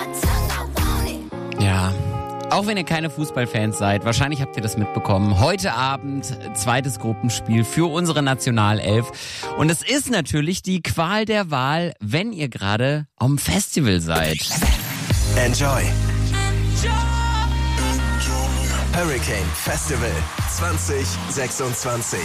Ja, auch wenn ihr keine Fußballfans seid, wahrscheinlich habt ihr das mitbekommen. Heute Abend zweites Gruppenspiel für unsere Nationalelf. Und es ist natürlich die Qual der Wahl, wenn ihr gerade am Festival seid. Enjoy. Hurricane Festival 2026.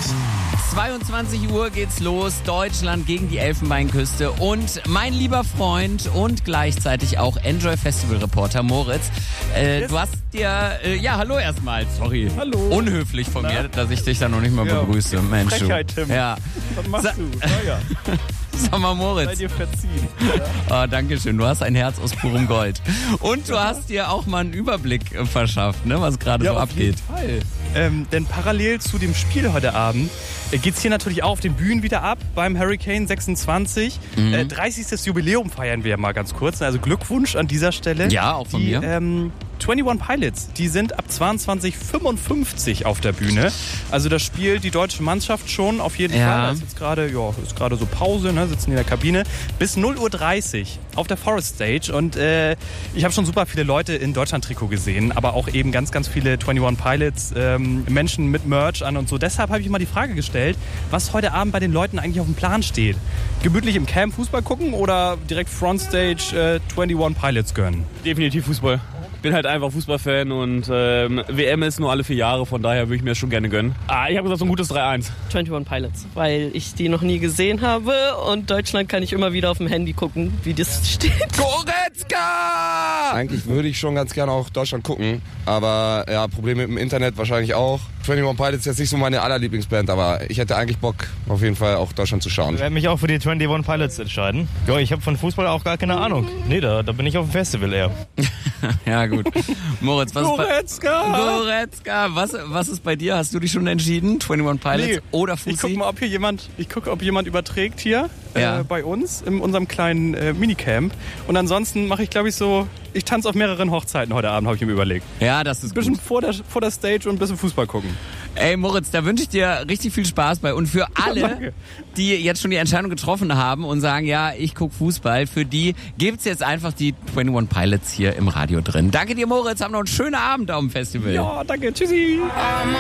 22 Uhr geht's los, Deutschland gegen die Elfenbeinküste und mein lieber Freund und gleichzeitig auch Enjoy Festival Reporter Moritz, du hast dir, hallo erstmal, sorry, hallo. Unhöflich von mir, dass ich dich da noch nicht mal begrüße, Mensch. Frechheit, Tim. Ja. Was machst du? Ja. Sag mal, Moritz. Sei dir verziehen. Ja? Oh, danke schön, du hast ein Herz aus purem Gold. Und du hast dir auch mal einen Überblick verschafft, ne, was gerade so abgeht. Auf jeden Fall. Denn parallel zu dem Spiel heute Abend geht's hier natürlich auch auf den Bühnen wieder ab beim Hurricane 26. 30. Jubiläum feiern wir ja mal ganz kurz. Also Glückwunsch an dieser Stelle. Ja, auch von mir. 21 Pilots, die sind ab 22:55 auf der Bühne. Also das spielt die deutsche Mannschaft schon auf jeden Fall. Da ist jetzt gerade so Pause, ne, sitzen in der Kabine. Bis 0:30 Uhr auf der Forest Stage. Und ich habe schon super viele Leute in Deutschland-Trikot gesehen, aber auch eben ganz, ganz viele 21 Pilots, Menschen mit Merch an und so. Deshalb habe ich mal die Frage gestellt, was heute Abend bei den Leuten eigentlich auf dem Plan steht. Gemütlich im Camp Fußball gucken oder direkt Frontstage 21 Pilots gönnen? Definitiv Fußball. Bin halt einfach Fußballfan und WM ist nur alle 4 Jahre, von daher würde ich mir das schon gerne gönnen. Ich habe gesagt, so ein gutes 3-1. 21 Pilots, weil ich die noch nie gesehen habe und Deutschland kann ich immer wieder auf dem Handy gucken, wie das steht. Goretzka! Eigentlich würde ich schon ganz gerne auch Deutschland gucken, aber ja, Probleme mit dem Internet wahrscheinlich auch. 21 Pilots ist jetzt nicht so meine allerlieblingsband, aber ich hätte eigentlich Bock, auf jeden Fall auch Deutschland zu schauen. Ich werde mich auch für die 21 Pilots entscheiden. Ja, ich habe von Fußball auch gar keine Ahnung. Nee, da bin ich auf dem Festival eher. Ja, gut. Moritz, Goretzka! Was ist bei dir? Hast du dich schon entschieden? 21 Pilots oder Fussi? Ich gucke mal, ob jemand überträgt hier bei uns in unserem kleinen Minicamp. Und ansonsten mache ich, glaube ich, ich tanze auf mehreren Hochzeiten heute Abend, habe ich mir überlegt. Ja, das ist ein bisschen gut. vor der Stage und ein bisschen Fußball gucken. Ey Moritz, da wünsche ich dir richtig viel Spaß bei. Und für alle, die jetzt schon die Entscheidung getroffen haben und sagen, ja, ich gucke Fußball, für die gibt's jetzt einfach die 21 Pilots hier im Radio drin. Danke dir, Moritz. Haben noch einen schönen Abend auf dem Festival. Ja, danke. Tschüssi.